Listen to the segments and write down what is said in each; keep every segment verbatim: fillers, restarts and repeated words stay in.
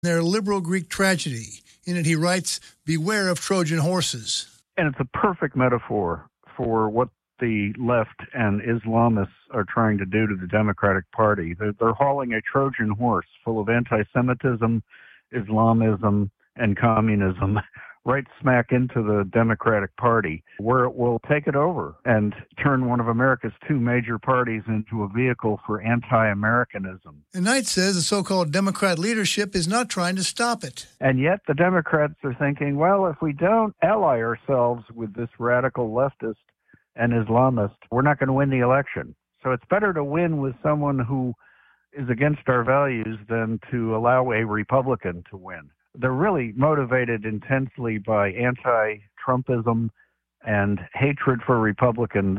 Their liberal Greek tragedy. In it, he writes, "Beware of Trojan horses." And it's a perfect metaphor for what the left and Islamists are trying to do to the Democratic Party. They're, they're hauling a Trojan horse full of anti-Semitism, Islamism, and communism right smack into the Democratic Party, where it will take it over and turn one of America's two major parties into a vehicle for anti-Americanism. And Knight says the so-called Democrat leadership is not trying to stop it. And yet the Democrats are thinking, well, if we don't ally ourselves with this radical leftist and Islamist, we're not going to win the election. So it's better to win with someone who is against our values than to allow a Republican to win. They're really motivated intensely by anti-Trumpism and hatred for Republicans,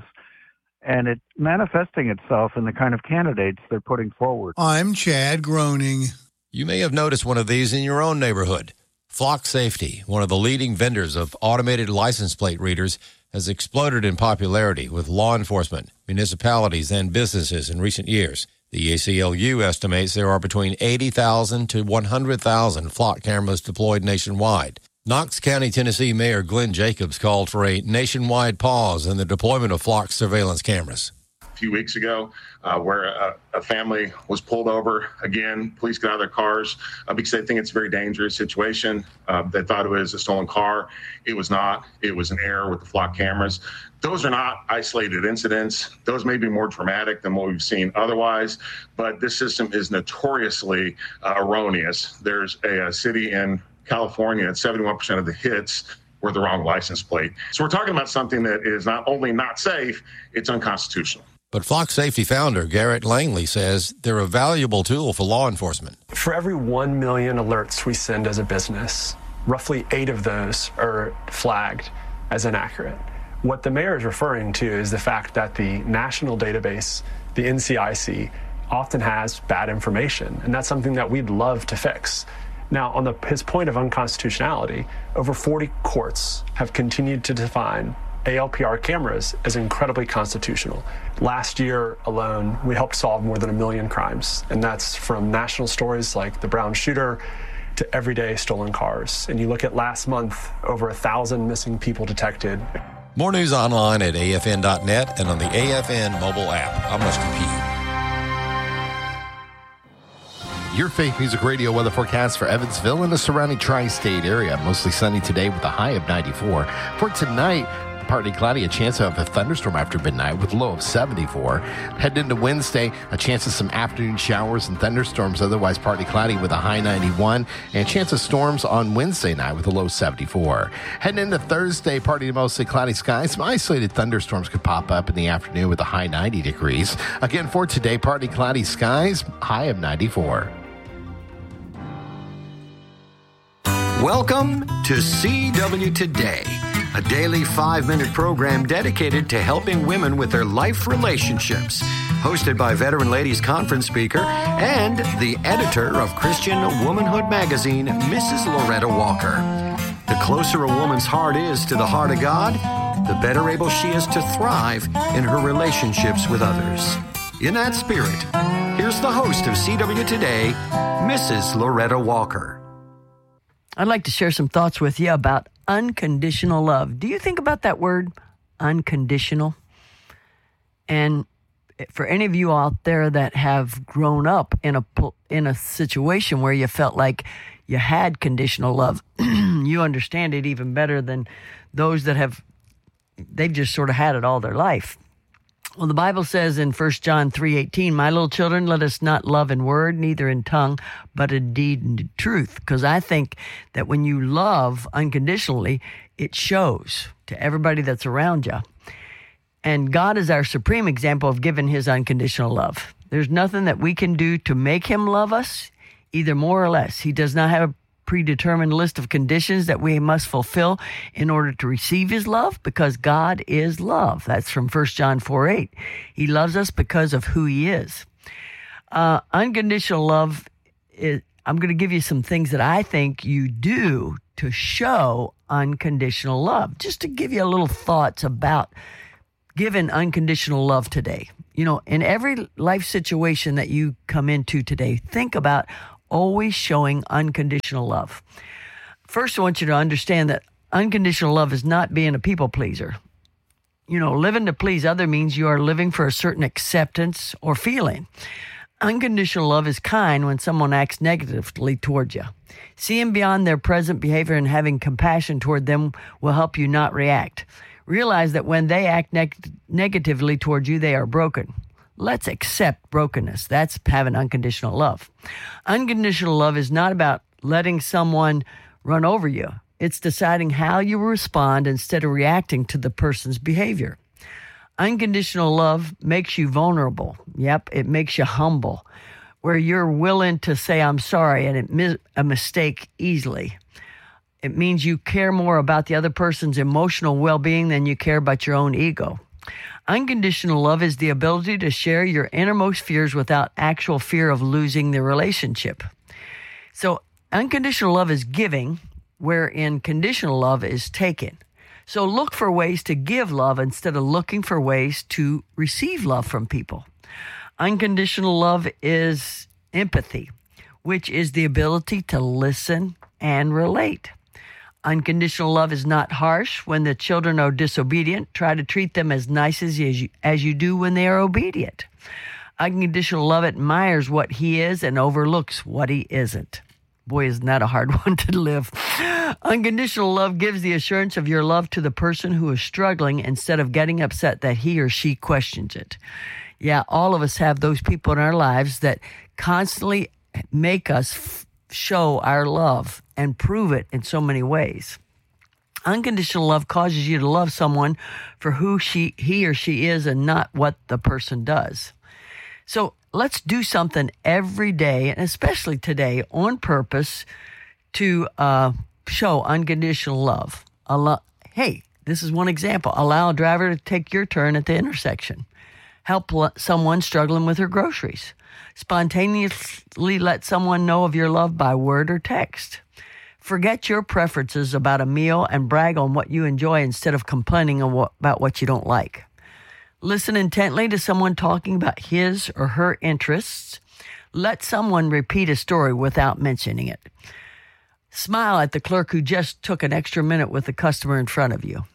and it's manifesting itself in the kind of candidates they're putting forward. I'm Chad Groening. You may have noticed one of these in your own neighborhood. Flock Safety, one of the leading vendors of automated license plate readers, has exploded in popularity with law enforcement, municipalities, and businesses in recent years. The A C L U estimates there are between eighty thousand to one hundred thousand flock cameras deployed nationwide. Knox County, Tennessee Mayor Glenn Jacobs called for a nationwide pause in the deployment of flock surveillance cameras. A few weeks ago, uh, where a, a family was pulled over. Again, police get out of their cars uh, because they think it's a very dangerous situation. Uh, they thought it was a stolen car. It was not. It was an error with the flock cameras. Those are not isolated incidents. Those may be more dramatic than what we've seen otherwise, but this system is notoriously uh, erroneous. There's a, a city in California at seventy-one percent of the hits were the wrong license plate. So we're talking about something that is not only not safe, it's unconstitutional. But Flock Safety founder Garrett Langley says they're a valuable tool for law enforcement. For every one million alerts we send as a business, roughly eight of those are flagged as inaccurate. What the mayor is referring to is the fact that the national database, the N C I C, often has bad information, and that's something that we'd love to fix. Now, on the, his point of unconstitutionality, over forty courts have continued to define A L P R cameras as incredibly constitutional. Last year alone, we helped solve more than a million crimes, and that's from national stories like the Brown shooter to everyday stolen cars. And you look at last month, over a thousand missing people detected. More news online at A F N dot net and on the A F N mobile app. I'm Rusty Pugh. Your Faith Music Radio weather forecast for Evansville and the surrounding tri-state area. Mostly sunny today with a high of ninety-four. For tonight, partly cloudy, a chance of a thunderstorm after midnight with a low of seventy-four. Heading into Wednesday, a chance of some afternoon showers and thunderstorms, otherwise partly cloudy with a high ninety-one, and a chance of storms on Wednesday night with a low seventy-four. Heading into Thursday, partly to mostly cloudy skies. Some isolated thunderstorms could pop up in the afternoon with a high ninety degrees. Again, for today, partly cloudy skies, high of ninety-four. Welcome to C W Today, a daily five-minute program dedicated to helping women with their life relationships. Hosted by veteran ladies conference speaker and the editor of Christian Womanhood magazine, Missus Loretta Walker. The closer a woman's heart is to the heart of God, the better able she is to thrive in her relationships with others. In that spirit, here's the host of C W Today, Missus Loretta Walker. I'd like to share some thoughts with you about unconditional love. Do you think about that word, unconditional? And for any of you out there that have grown up in a in a situation where you felt like you had conditional love, you understand it even better than those that have, they've just sort of had it all their life. Well, the Bible says in First John three eighteen, "My little children, let us not love in word, neither in tongue, but in deed and in truth." Because I think that when you love unconditionally, it shows to everybody that's around you. And God is our supreme example of giving his unconditional love. There's nothing that we can do to make him love us, either more or less. He does not have a predetermined list of conditions that we must fulfill in order to receive his love, because God is love. That's from First John four eight. He loves us because of who he is. Uh, unconditional love, is, I'm going to give you some things that I think you do to show unconditional love, just to give you a little thoughts about giving unconditional love today. You know, in every life situation that you come into today, think about, always showing unconditional love. First, I want you to understand that unconditional love is not being a people pleaser. You know, living to please other means you are living for a certain acceptance or feeling. Unconditional love is kind when someone acts negatively toward you. Seeing beyond their present behavior and having compassion toward them will help you not react. Realize that when they act neg- negatively toward you, they are broken. Let's accept brokenness. That's having unconditional love. Unconditional love is not about letting someone run over you. It's deciding how you respond instead of reacting to the person's behavior. Unconditional love makes you vulnerable. Yep, it makes you humble, where you're willing to say, I'm sorry, and admit a mistake easily. It means you care more about the other person's emotional well-being than you care about your own ego. Unconditional love is the ability to share your innermost fears without actual fear of losing the relationship. So unconditional love is giving, wherein conditional love is taking. So look for ways to give love instead of looking for ways to receive love from people. Unconditional love is empathy, which is the ability to listen and relate. Unconditional love is not harsh. When the children are disobedient, try to treat them as nice as you, as you do when they are obedient. Unconditional love admires what he is and overlooks what he isn't. Boy, isn't that a hard one to live. Unconditional love gives the assurance of your love to the person who is struggling instead of getting upset that he or she questions it. Yeah, all of us have those people in our lives that constantly make us f- show our love and prove it in so many ways. Unconditional love causes you to love someone for who she, he or she is and not what the person does. So let's do something every day, and especially today, on purpose to uh, show unconditional love. Allow, hey, this is one example. Allow a driver to take your turn at the intersection. Help l- someone struggling with her groceries. Spontaneously let someone know of your love by word or text. Forget your preferences about a meal and brag on what you enjoy instead of complaining about what you don't like. Listen intently to someone talking about his or her interests. Let someone repeat a story without mentioning it. Smile at the clerk who just took an extra minute with the customer in front of you.